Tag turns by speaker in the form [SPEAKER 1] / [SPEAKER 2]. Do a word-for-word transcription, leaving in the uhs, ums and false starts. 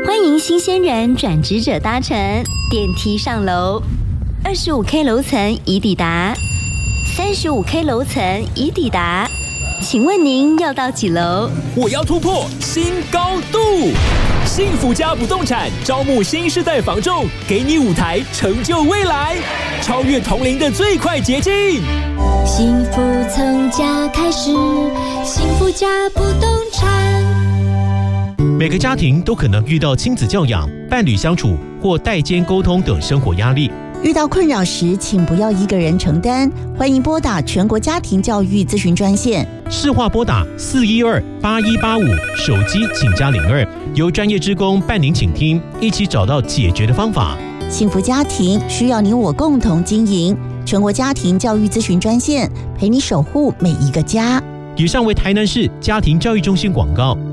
[SPEAKER 1] 欢迎新鲜人转职者搭乘电梯上楼，二十五 K 楼层已抵达，三十五 K 楼层已抵达，请问您要到几楼？
[SPEAKER 2] 我要突破新高度！幸福家不动产招募新世代房仲，给你舞台成就未来，超越同龄的最快捷径。
[SPEAKER 3] 幸福从家开始，幸福家不动产。
[SPEAKER 4] 每个家庭都可能遇到亲子教养、伴侣相处或代间沟通等生活压力。
[SPEAKER 5] 遇到困扰时，请不要一个人承担，欢迎拨打全国家庭教育咨询专线，
[SPEAKER 4] 市话拨打四一二八一八五，手机请加零二，由专业志工伴您倾听，一起找到解决的方法。
[SPEAKER 5] 幸福家庭需要你我共同经营，全国家庭教育咨询专线，陪你守护每一个家。
[SPEAKER 4] 以上为台南市家庭教育中心广告。